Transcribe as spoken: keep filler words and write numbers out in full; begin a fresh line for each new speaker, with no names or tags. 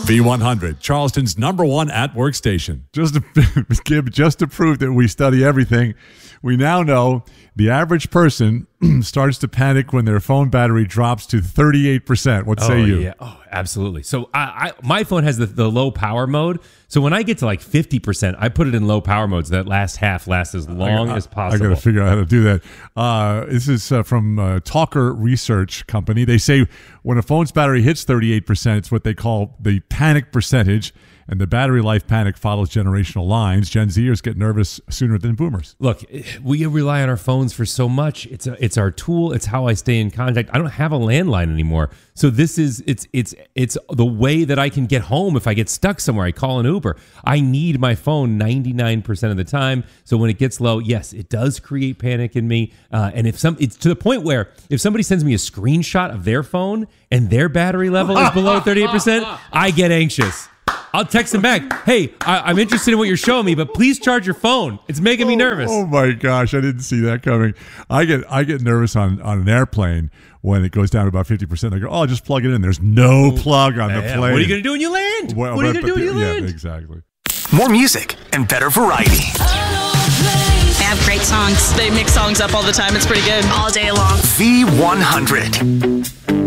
V one hundred, Charleston's number one at-work station. Just to, just to prove that we study everything, we now know the average person starts to panic when their phone battery drops to thirty-eight percent. What say
oh,
you?
Yeah. Oh, absolutely. So I, I my phone has the, the low power mode. So when I get to like fifty percent, I put it in low power mode so that last half lasts as long
I,
as possible.
I got to figure out how to do that. Uh, this is uh, from uh, Talker Research Company. They say when a phone's battery hits thirty-eight percent, it's what they call the panic percentage. And the battery life panic follows generational lines. Gen Zers get nervous sooner than boomers.
Look, we rely on our phones for so much. It's a, it's our tool. It's how I stay in contact. I don't have a landline anymore. So this is it's it's it's the way that I can get home if I get stuck somewhere. I call an Uber. I need my phone ninety-nine percent of the time. So when it gets low, yes, it does create panic in me. Uh, and if some, it's to the point where if somebody sends me a screenshot of their phone and their battery level is below thirty-eight percent, I get anxious. I'll text him back. Hey, I, I'm interested in what you're showing me, but please charge your phone. It's making me nervous.
Oh, oh my gosh, I didn't see that coming. I get I get nervous on, on an airplane when it goes down to about fifty percent. I go, oh, just plug it in. There's no plug on the
Yeah,
plane.
what are you going to do when you land?
Well,
what are you
but-
going to do when
but-
you
yeah,
land?
exactly.
More music and better variety.
They have great songs.
They mix songs up all the time. It's pretty good.
All day long.
V one hundred.